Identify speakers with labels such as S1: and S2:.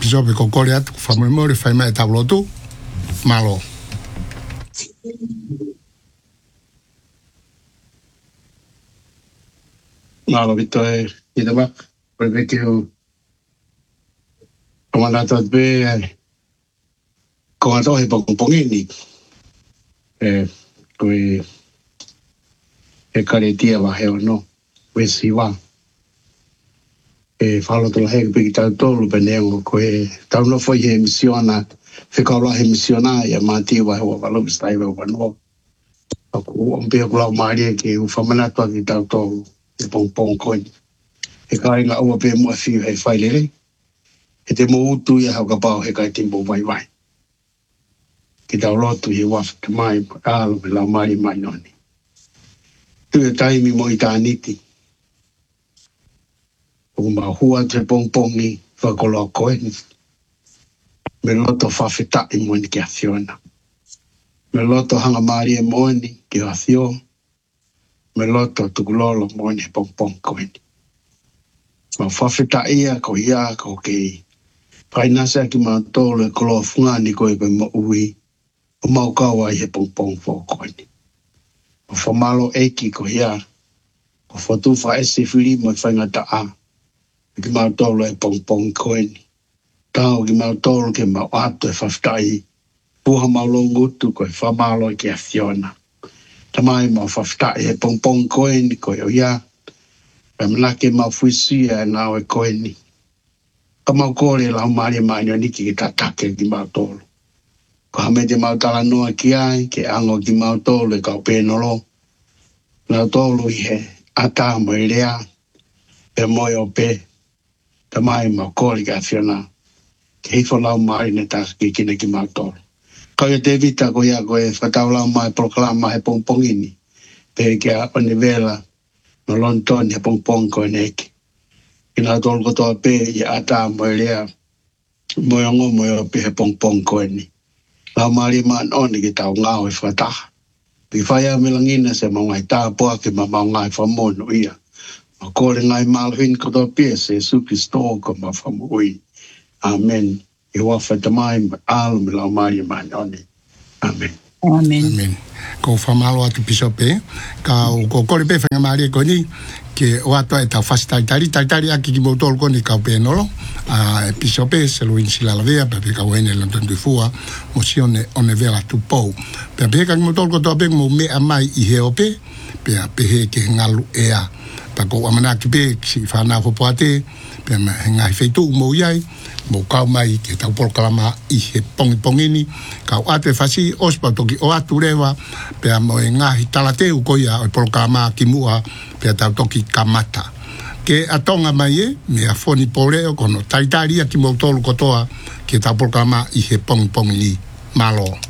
S1: piso pe kokore atu famole mo le fai mai tablo tu malo
S2: malo vito e idaba perché o mandato be con to e pongini coi e caretia va e no si va e fallo to he pe ta to lo penengo ko e ta no foi emissiona fe ko la emissiona ya mati wa ho va lo stai va no ko on pe ko la mari ke u famana to ki ta to e pong ko e ka nga o pe mo fi e fai le e te mo tu ya ha ka pa he ka timbo vai vai ki ta lo tu e wa mai a lo la mari mai no ni tu e tai mi mo itaniti o ma hua te pongpongi whakoloko e me loto whawhita i moeni ki athiona. Me loto hanga maari e moeni ki athio. Me loto tukulolo moeni e pongpong koeni. Ma whawhita ia ko ia ko ki painasa ki ma tolo e kolo fungani ko e pe mo ui o maukawa i he pongpong fo koeni. O whamalo eiki ko ia o whatuwha esi whiri mo i whaingata a. Ki mau tolo e pongpong koeni. Tau ki mau tolo ke mau ato e whaftai. Puha mau longutu ko e whamalo ki a Fiona. Tamai mau whaftai e pongpong koeni ko e o ia. E manake mau fuisia e ngau e koeni. Ka mau kore lau maari maino niki ki tatake ki mau tolo. Ko hame te mau tala noa ki ai ke ango ki mau tolo e kau penolo. Lau tolo i he ata mo i rea. E moi o pe. Tamai ma kori ka Fiona. Ke hifo lau mai ne tas ki kine ki mātoro. Kau e te vita ko ia ko e whakatau lau mai proklama he pongpongini. Pe ke a one vela no lontoni he pongpong ko e neki. Ki nā tolu kotoa pe i ata mo e rea. Mo e ngo mo e pe he pongpong ko e ni. Lau maari maan oni ki tau ngāo e whakataha. Pi whaia milangina se maungai tā poa ki ma maungai whamono ia. Ma kore ngai malhin kotoa pe se suki sto ko ma whamui. Amen. I wafa tamai alu me lau mai oni. Amen.
S3: Amen.
S1: Amen. Ko whamalo atu pisope. Ka o ko kore pe whanga maari ko ni. Ke o ato e tau whastai tari aki ki motol ko ni kau penolo. Pisope se lo insila la vea. Pepe ka wene lantan tu fua. Mo si one vela tu pou. Pepe ka ki motol ko toa pe mo mea mai i he ope. Pe a pehe ke ngalu ea. Tako amana ki pe si whanau hopoate. Pe ma ngai feitu mo iai. Mo kau mai ke tau proklama i he pongipongini. Kau ate whasi ospa toki o atu rewa. Pea mo e ngahi talateu koia o proklama ki mua. Pea tau toki kamata. Ke atonga mai e, mea foni poreo kono taitaria ki mo tolu kotoa. Ke tau proklama i he pongipongini malo.